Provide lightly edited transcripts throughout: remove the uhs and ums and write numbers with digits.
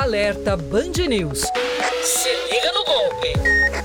Alerta Band News. Se liga no golpe.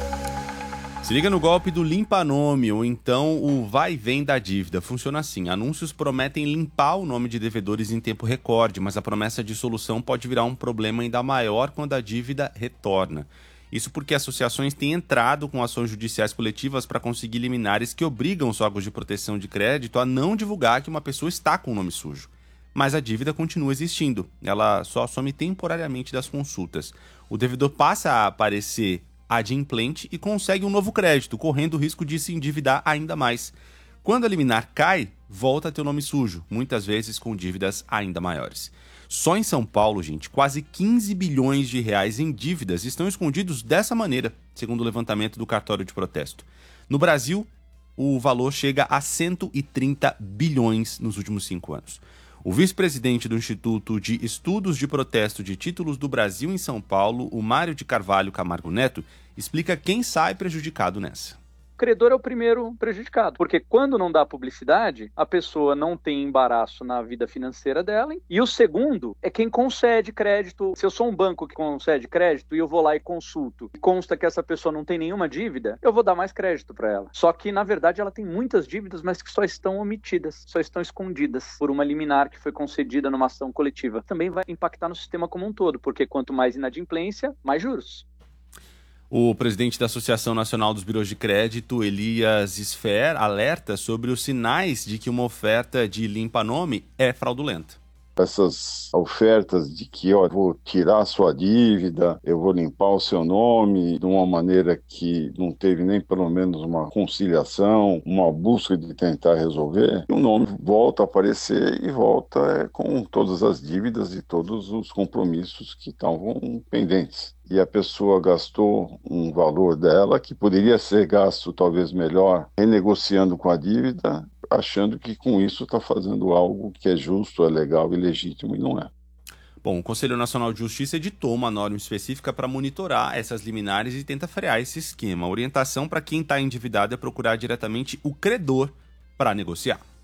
Se liga no golpe do limpa-nome, ou então o vai e vem da dívida. Funciona assim: anúncios prometem limpar o nome de devedores em tempo recorde, mas a promessa de solução pode virar um problema ainda maior quando a dívida retorna. Isso porque associações têm entrado com ações judiciais coletivas para conseguir liminares que obrigam os órgãos de proteção de crédito a não divulgar que uma pessoa está com o nome sujo. Mas a dívida continua existindo, ela só some temporariamente das consultas. O devedor passa a aparecer adimplente e consegue um novo crédito, correndo o risco de se endividar ainda mais. Quando a liminar cai, volta a ter o nome sujo, muitas vezes com dívidas ainda maiores. Só em São Paulo, gente, quase 15 bilhões de reais em dívidas estão escondidos dessa maneira, segundo o levantamento do cartório de protesto. No Brasil, o valor chega a 130 bilhões nos últimos 5 anos. O vice-presidente do Instituto de Estudos de Protesto de Títulos do Brasil em São Paulo, o Mário de Carvalho Camargo Neto, explica quem sai prejudicado nessa. O credor é o primeiro prejudicado, porque quando não dá publicidade, a pessoa não tem embaraço na vida financeira dela, e o segundo é quem concede crédito. Se eu sou um banco que concede crédito e eu vou lá e consulto, e consta que essa pessoa não tem nenhuma dívida, eu vou dar mais crédito para ela. Só que, na verdade, ela tem muitas dívidas, mas que só estão omitidas, só estão escondidas por uma liminar que foi concedida numa ação coletiva. Também vai impactar no sistema como um todo, porque quanto mais inadimplência, mais juros. O presidente da Associação Nacional dos Birôs de Crédito, Elias Sfer, alerta sobre os sinais de que uma oferta de limpa-nome é fraudulenta. Essas ofertas de que eu vou tirar a sua dívida, eu vou limpar o seu nome de uma maneira que não teve nem pelo menos uma conciliação, uma busca de tentar resolver, o nome volta a aparecer e volta com todas as dívidas e todos os compromissos que estavam pendentes. E a pessoa gastou um valor dela que poderia ser gasto talvez melhor renegociando com a dívida, achando que com isso está fazendo algo que é justo, é legal e legítimo, e não é. Bom, o Conselho Nacional de Justiça editou uma norma específica para monitorar essas liminares e tenta frear esse esquema. A orientação para quem está endividado é procurar diretamente o credor para negociar.